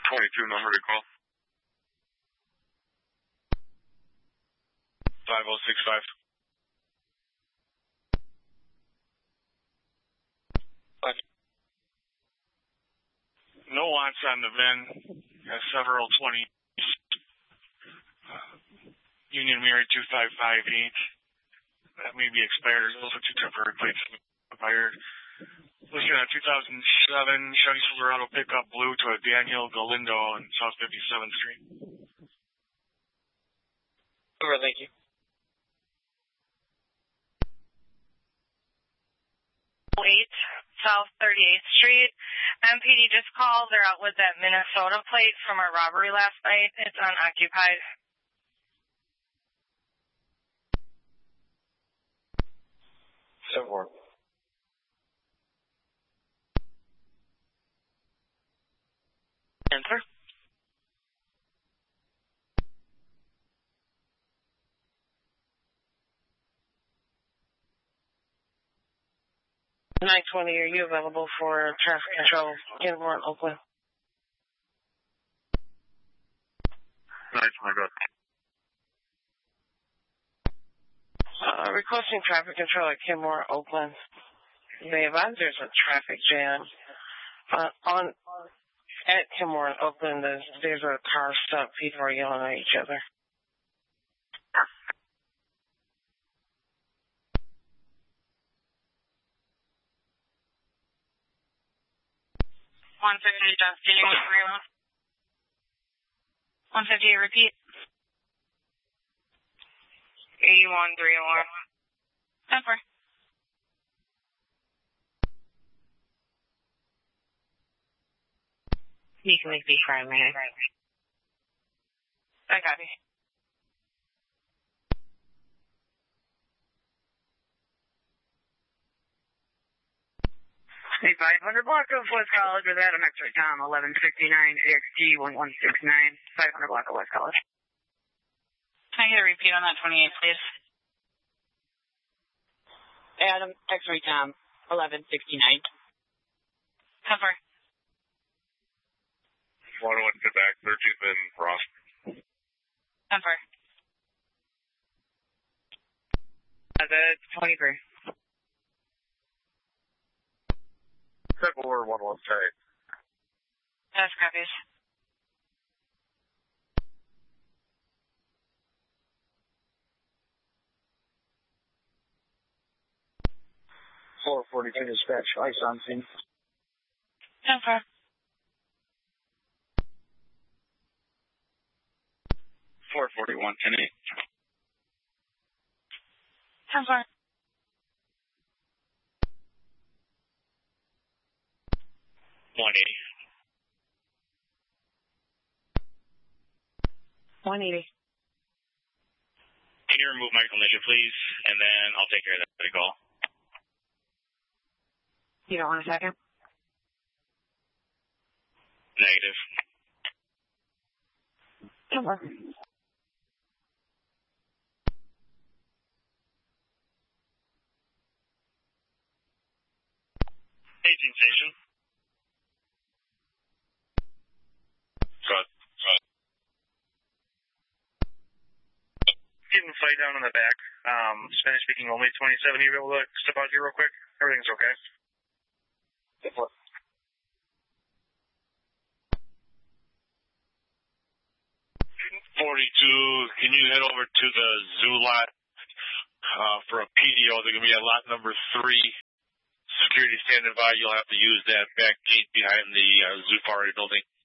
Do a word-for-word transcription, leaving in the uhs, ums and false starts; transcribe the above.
twenty-two number to call. five oh six five. What? No wants on the V I N. Has several twenty. Union Mary two five five eight. That may be expired. There's also two temporary plates expired. Looking at two thousand seven Chevy Silverado pickup blue to a Daniel Galindo on South fifty-seventh Street. Over, thank you. eight South thirty-eighth Street. M P D just called. They're out with that Minnesota plate from our robbery last night. It's unoccupied. seven four. Enter. nine twenty, are you available for traffic control in Warren, Oakland? nine twenty, go. Uh, requesting traffic control at Kenmore, Oakland. They advise there's a traffic jam. Uh, on at Kenmore, Oakland, there's, there's a car stop. People are yelling at each other. one fifty, Dusty, one fifty, repeat. eighty-one, three oh one. Temper. You can make me cry, man. I got it. five hundred block of West College with Adam X-ray Tom, eleven sixty-nine A X G one one six nine, five hundred block of West College. Can I get a repeat on that twenty-eight, please? Adam X-ray Tom, eleven sixty-nine. Cover. one oh one, Quebec, thirteenth and Ross. Cover. That's twenty-three. seven four one one, sorry. That's copies. four forty-two dispatch, ice on scene. Cover. four forty-one, ten eight. Cover. one eighty. one eighty. Can you remove my collision, please? And then I'll take care of that call. You don't want a second? Negative. Cover. eighteen station. Good. Good. Getting the fight down in the back. Um, Spanish speaking only, twenty-seven. You able to step out here real quick? Everything's okay. forty-two, can you head over to the zoo lot uh, for a P D O? They're going to be at lot number three. Security standing by. You'll have to use that back gate behind the uh, Zoo Safari building.